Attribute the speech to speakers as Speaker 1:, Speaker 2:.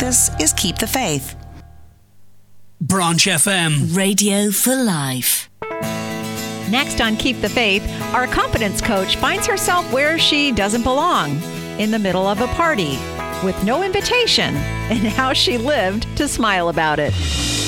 Speaker 1: This is Keep the Faith.
Speaker 2: Branch FM.
Speaker 3: Radio for life.
Speaker 4: Next on Keep the Faith, our confidence coach finds herself where she doesn't belong, in the middle of a party, with no invitation, and how she lived to smile about it.